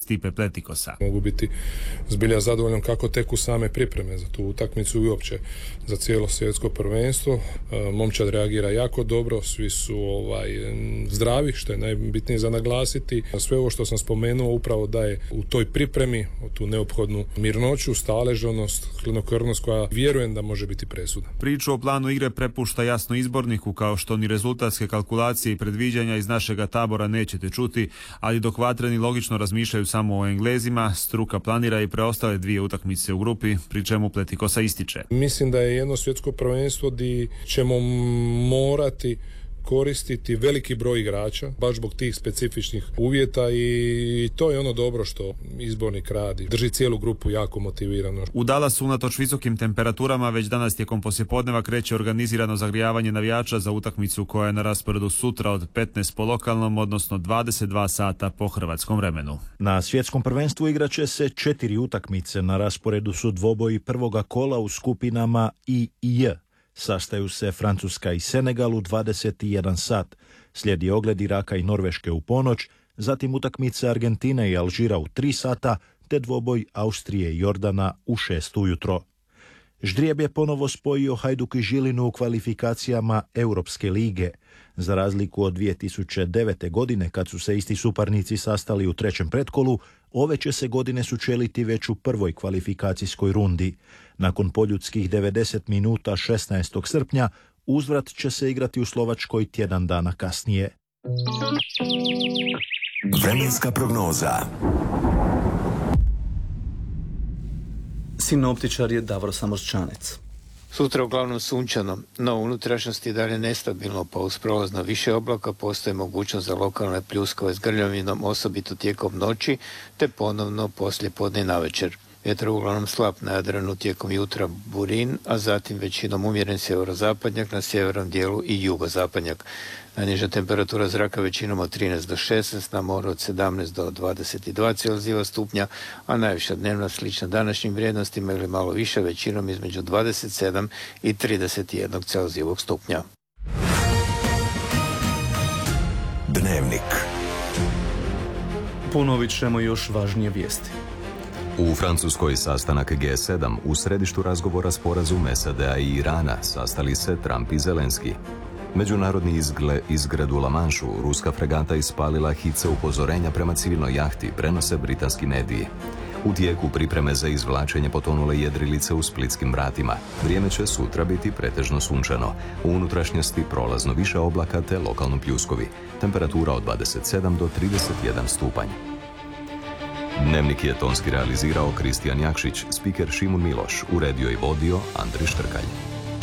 Stipe Pletikosa. Mogu biti zbilja zadovoljan kako teku same pripreme za tu utakmicu i uopće za cijelo svjetsko prvenstvo. Momčad reagira jako dobro, svi su zdravi, što je najbitnije za naglasiti. Sve ovo što sam spomenuo upravo daje u toj pripremi tu neophodnu mirnoću, staleženost, hladnokrvnost koja vjerujem da može biti presudna. Priču o planu igre prepušta jasno izborniku, kao što ni rezultatske kalkulacije i predviđanja iz našega tabora nećete čuti, ali dok vatreni logično razmišljaju samo o Englezima, struka planira i preostale dvije utakmice u grupi, pri čemu Pletikosa ističe. Mislim da je jedno svjetsko prvenstvo gdje ćemo morati koristiti veliki broj igrača, baš zbog tih specifičnih uvjeta i to je ono dobro što izbornik radi. Drži cijelu grupu jako motivirano. U Dallasu unatoč visokim temperaturama već danas tijekom poslijepodneva kreće organizirano zagrijavanje navijača za utakmicu koja je na rasporedu sutra od 15 po lokalnom, odnosno 22 sata po hrvatskom vremenu. Na svjetskom prvenstvu igraće se 4 utakmice. Na rasporedu su dvoboji prvoga kola u skupinama I i J. Sastaju se Francuska i Senegal u 21 sat. Slijedi ogled Iraka i Norveške u ponoć, zatim utakmice Argentine i Alžira u 3 sata, te dvoboj Austrije i Jordana u 6 ujutro. Ždrijeb je ponovo spojio Hajduk i Žilinu u kvalifikacijama Europske lige. Za razliku od 2009. godine, kad su se isti suparnici sastali u trećem pretkolu, ove će se godine sučeliti već u prvoj kvalifikacijskoj rundi. Nakon poljudskih 90 minuta 16. srpnja, uzvrat će se igrati u Slovačkoj tjedan dana kasnije. Vremenska prognoza. Sinoptičar je Davor Samoščanec. Sutra uglavnom sunčano, no u unutrašnjosti dalje nestabilno, pa uz prolazno više oblaka postoji mogućnost za lokalne pljuskove s grljavinom, osobito tijekom noći, te ponovno poslije podne navečer. Vjetar uglavnom slab na Jadranu, tijekom jutra burin, a zatim većinom umjeren sjeverozapadnjak, na sjevernom dijelu i jugozapadnjak. Najniža temperatura zraka većinom od 13 do 16, na moru od 17 do 22 Celzijeva stupnja, a najviša dnevna slična današnjim vrijednostima ili malo više, većinom između 27 i 31 Celzijevog stupnja. Dnevnik. Ponovit ćemo još važnije vijesti. U Francuskoj sastanak G7, u središtu razgovora sporazum SAD-a i Irana, sastali se Trump i Zelenski. Međunarodni izgred u La Manšu, ruska fregata ispalila hice upozorenja prema civilnoj jahti, prenose britanski mediji. U tijeku pripreme za izvlačenje potonule jedrilice u Splitskim vratima. Vrijeme će sutra biti pretežno sunčano. U unutrašnjosti prolazno više oblaka te lokalno pljuskovi. Temperatura od 27 do 31 stupanj. Dnevnik je tonski realizirao Kristijan Jakšić, spiker Šimun Miloš, uredio i vodio Andrej Štrkalj.